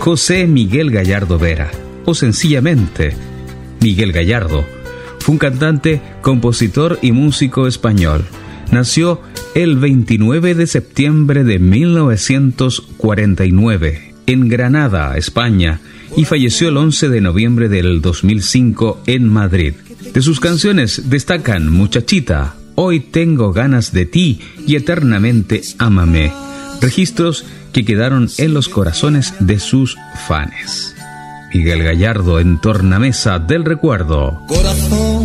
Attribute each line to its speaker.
Speaker 1: José Miguel Gallardo Vera, o sencillamente Miguel Gallardo, fue un cantante, compositor y músico español. Nació el 29 de septiembre de 1949 en Granada, España, y falleció el 11 de noviembre del 2005 en Madrid. De sus canciones destacan Muchachita, Hoy tengo ganas de ti y Eternamente ámame, registros que quedaron en los corazones de sus fanes. Miguel Gallardo en Tornamesa del Recuerdo.
Speaker 2: Corazón.